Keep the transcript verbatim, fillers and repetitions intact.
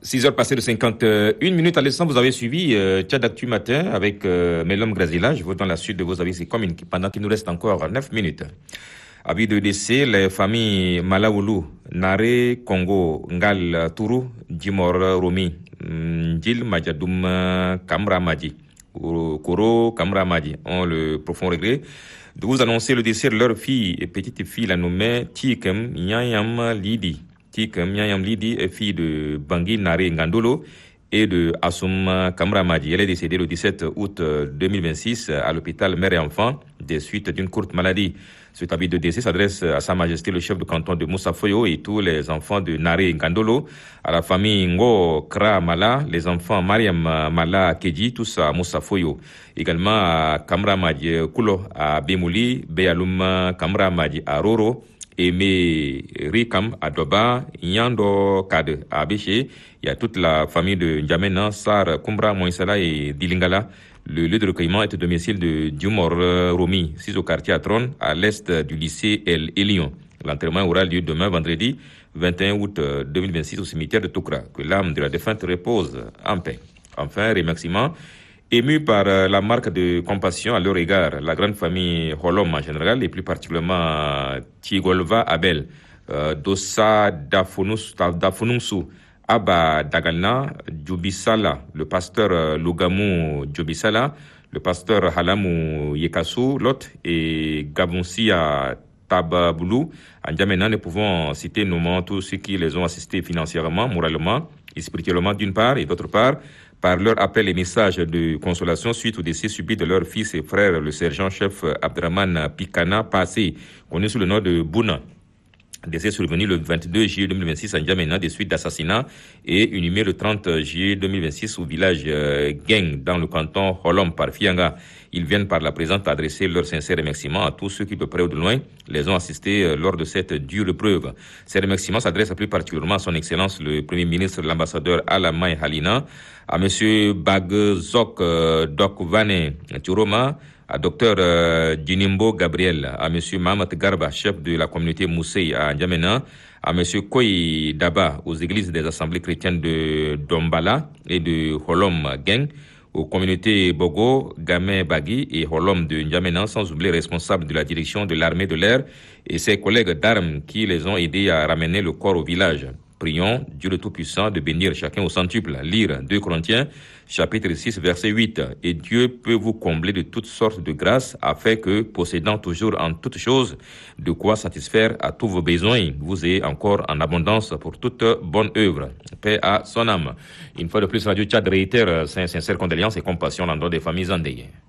six heures passées de cinquante-une minutes à l'instant, vous avez suivi euh, Tchad Actu Matin avec euh, Melom Grazila. Je vous donne la suite de vos avis, c'est comme une... pendant qu'il nous reste encore neuf minutes. Avis de décès, les familles Malaoulou, Nare, Congo, Ngal, Tourou, Djimor, Romi, Ndjil, Madjadoum, Kamra Madi, Koro, Kamra Madi ont le profond regret de vous annoncer le décès de leur fille et petite fille, la nommée Tikem Nyayam Lidi. Tikem Nyayam Lidi est fille de Bangui Nare Ngandolo et de Assoum Kamra Madi. Elle est décédée le dix-sept août deux mille vingt-six à l'hôpital Mère et Enfant des suites d'une courte maladie. Cet avis de décès s'adresse à Sa Majesté le chef de canton de Moussa Foyo et tous les enfants de Nare Ngandolo, à la famille Ngo Kra Mala, les enfants Mariam Mala Keji, tous à Moussa Foyo. Également à Kamra Madi Kulo à Bemouli, Bealoum Kamra Madi à Roro, Aimé Rikam à Doba, Nyando Kade à Béché. Il y a toute la famille de N'Djamena, Sar, Kumbra, Moïsala et Dilingala. Le lieu de recueillement est au domicile de Djumor Romi, six au quartier Atron, à l'est du lycée El Elion. L'enterrement aura lieu demain, vendredi vingt et un août deux mille vingt-six, au cimetière de Toukra. Que l'âme de la défunte repose en paix. Enfin, remerciement ému par la marque de compassion à leur égard, la grande famille Holom en général, et plus particulièrement Tigolva Abel, euh, Dossa Dafununsu, Abba Dagalna, Djubisala, le pasteur Lugamu Djubisala, le pasteur Halamou Yekasu, Lot et Gabonsia Tababoulou. En Djamena, nous pouvons citer nommément tous ceux qui les ont assistés financièrement, moralement et spirituellement d'une part, et d'autre part, par leur appel et message de consolation suite au décès subi de leur fils et frère, le sergent-chef Abdraman Pikana Passé, connu sous le nom de Bouna. Décès survenu le vingt-deux juillet deux mille vingt-six à N'Djamena des suites d'assassinat et inhumé le trente juillet deux mille vingt-six au village euh, Geng dans le canton Holom par Fianga. Ils viennent par la présente adresser leurs sincères remerciements à tous ceux qui de près ou de loin les ont assistés euh, lors de cette dure épreuve. Ces remerciements s'adressent plus particulièrement à son excellence le premier ministre, l'ambassadeur Alamay Halina, à monsieur Bagzok euh, Dokvane Turoma, à docteur euh, Djinimbo Gabriel, à monsieur Mahamat Garba, chef de la communauté Moussei à N'Djamena, à monsieur Koyi Daba, aux églises des assemblées chrétiennes de Dombala et de Holom Geng, aux communautés Bogo, Gamé Bagui et Holom de N'Djamena, sans oublier les responsables de la direction de l'armée de l'air et ses collègues d'armes qui les ont aidés à ramener le corps au village. Prions Dieu le Tout-Puissant de bénir chacun au centuple. Lire deux Corinthiens, chapitre six, verset huit. Et Dieu peut vous combler de toutes sortes de grâces, afin que, possédant toujours en toutes choses de quoi satisfaire à tous vos besoins, vous ayez encore en abondance pour toute bonne œuvre. Paix à son âme. Une fois de plus, Radio Tchad réitère ses sincères condoléances et compassion à l'endroit des familles endeuillées.